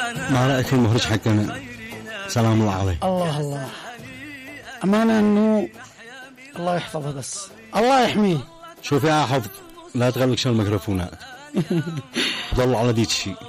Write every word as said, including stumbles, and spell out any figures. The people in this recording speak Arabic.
ما رأيك في المخرج حقنا؟ سلام الله عليه. الله الله أمانة أنه الله يحفظه، بس الله يحميه. شوف يا حفظ، لا تغلق شو الميكروفونات. ضل على ديك الشيء.